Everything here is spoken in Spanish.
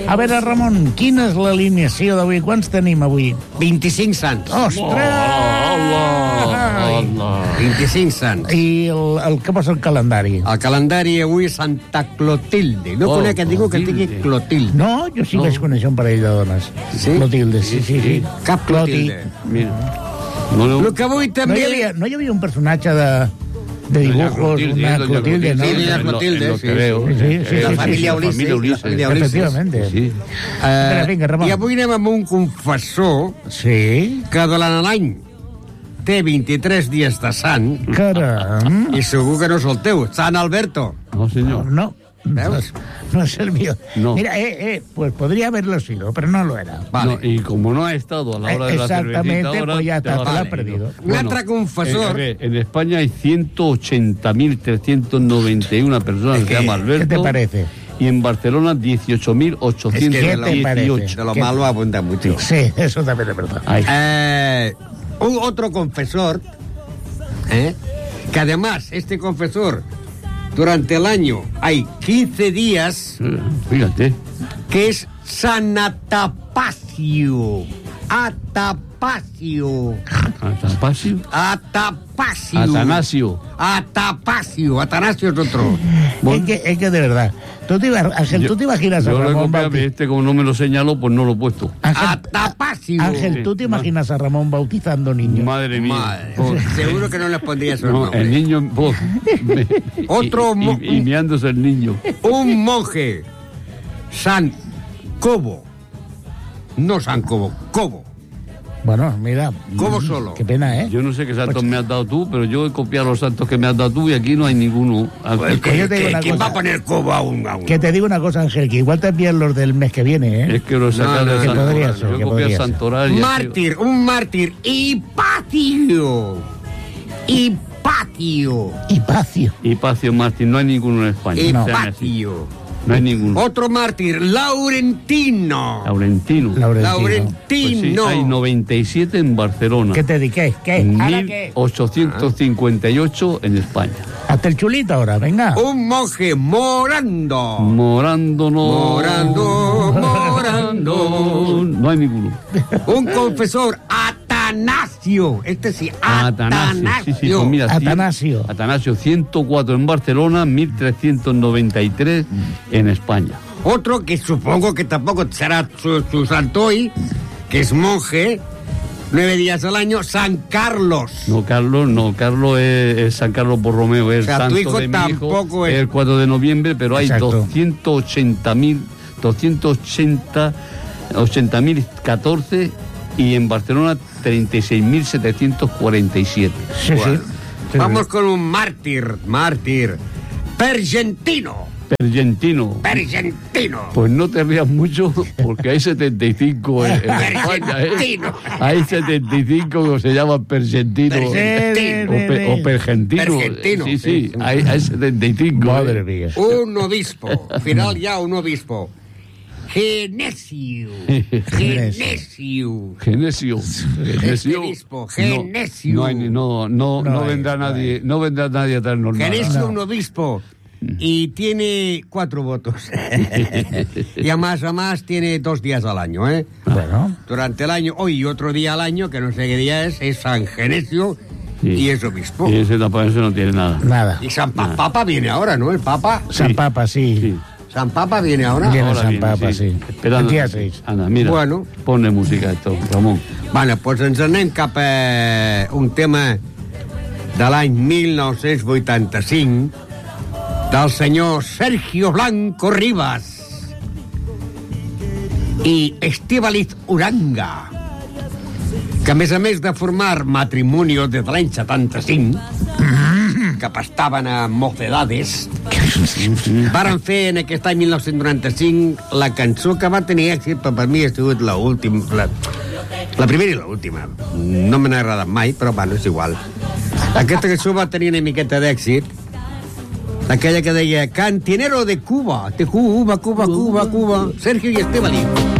A veure, Ramon, quina és l'alineació d'avui? Quants tenim avui? 25 sants. Ostres! 25 sants. I el que posa el calendari? El calendari avui és Santa Clotilde. No conec que digui que es digui Clotilde. No, jo sí vaig conèixer un parell de dones. Sí? Clotilde, sí. Cap Clotilde. Mira. El que avui també... No hi havia un personatge de dibujos, una Clotilde, ¿no? Sí, doña Clotilde, sí. La família Ulises. Efectivamente. Sí. Vinga, Ramon. I avui anem amb un confessor que durant l'any té 23 dies de sant. Caram. I segur que no és el teu, Sant Alberto. No, señor. No. ¿Veus? No es el mío. No. Mira, pues podría haberlo sido, pero no lo era. Vale. No, y como no ha estado a la hora de la cervecita, Exactamente, ahora pues ya te está, te vas lo a has perdido. Un altre confessor... En España hay 180.391 personas que se llaman Alberto. ¿Qué te parece? Y en Barcelona 18.818. De lo malo abunda mucho. Sí, eso también es verdad. Un otro confesor, que además este confesor, durante el año hay 15 días, Fíjate. que es San Atapacio. Atapacio. Atanasio. Atapacio. Atanasio. Atanasio es otro. Es que de verdad. ¿Tú te imaginas a Yo Ramón como no me lo señaló, pues no lo he puesto. Atapacio. Ángel, ¿tú te imaginas a Ramón bautizando niños? Madre mía. Madre, seguro que no les pondría esos No, nombres. el niño... Otro y meándose el niño. Un monje, San Cobo. No San Cobo, Cobo. Bueno, mira. Cobo solo. Qué pena, ¿eh? Yo no sé qué santos me has dado tú, pero yo he copiado los santos que me has dado tú y aquí no hay ninguno. Pues yo te digo una ¿Quién cosa. va a poner Cobo a un? Que te digo una cosa, Ángel, que igual te envían los del mes que viene, ¿eh? Es que lo sacan No, del que santoral. podría ser, que Yo copié podría el ser. santoral. y Un mártir, Hipacio. Hipacio. Hipacio Martín, no hay ninguno en España. No. Hipacio. No hay ninguno. Otro mártir, Laurentino. Laurentino. Pues Sí, Laurentino. hay 97 en Barcelona. ¿Qué te di? ¿Qué? ¿Ahora qué? 1858 en España. Hasta el chulito ahora, venga. Un monje, Morando. Morando. No hay ninguno. Un confesor, Atanasio. Este sí, Atanasio. Sí, pues mira, Atanasio. Atanasio, 104 en Barcelona, 1393 en España. Otro que supongo que tampoco será su santo hoy, que es monje, 9 días al año, San Carlos. No, Carlos es San Carlos Borromeo, es O sea, santo tu hijo de mi hijo, tampoco es. el 4 de noviembre, pero hay Exacto. 280.014 y en Barcelona 36.747. Sí, Bueno, sí. Vamos con un mártir, Pergentino. Pergentino. Pues no te rías mucho porque hay 75 en España. Pergentino. Hay 75 que se llaman Pergentino. O Pergentino. Pergentino. Sí, hay 75. Madre mía. Un obispo, final ya un obispo. Genesio. Genesio. obispo, Genesio. No vendrá nadie a traernos nada. Genesio, un obispo. Y tiene 4 votos. Y a más tiene 2 días al año, ¿eh? Bueno. Durante el año, hoy y otro día al año, que no sé qué día es San Genesio y es obispo. Y ese no tiene nada. Nada. Y San Papa viene ahora, ¿no? El Papa. San Papa, sí. San Papa viene ahora. Viene Ahora San viene, Papa, sí. Esperando. El día 6. Anda, mira. Bueno. Ponle música a esto, Ramon. Vale, doncs ens anem cap a un tema de l'any 1985 del senyor Sergio Blanco Rivas i Estíbaliz Uranga, que a més de formar matrimonio des de l'any 75, que estaven a Mocedades, varen fer en aquest any 1995 la cançó que va tenir èxit, però per mi ha sigut la primera i l'última. No me n'ha agradat mai, però bueno, és igual. Aquesta cançó va tenir una miqueta d'èxit, aquella que deia Cantinero de Cuba, Cuba, Sergio y Estíbaliz.